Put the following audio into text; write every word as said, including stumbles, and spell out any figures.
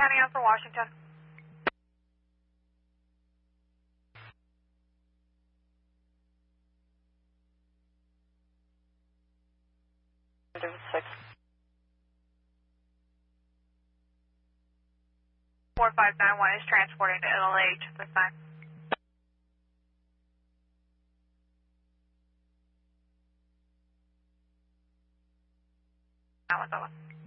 County out for Washington. Six. four five nine one is transporting to L H at this time. That one's over.